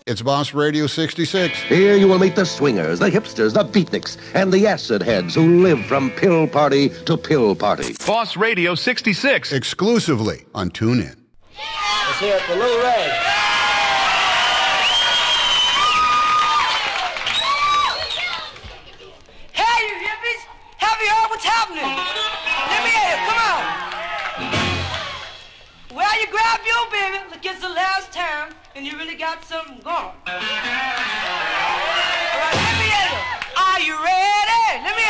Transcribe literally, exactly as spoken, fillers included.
It's Boss Radio sixty-six. Here you will meet the swingers, the hipsters, the beatniks, and the acid heads who live from pill party to pill party. Boss Radio sixty-six. Exclusively on TuneIn. Let's hear it for Lil Ray. Hey, you hippies! Have you heard what's happening? Let me hear it. Come on. Well, you grab your baby like it's the last time, and you really got something going. All right, let me hear it. Are you ready? Let me hear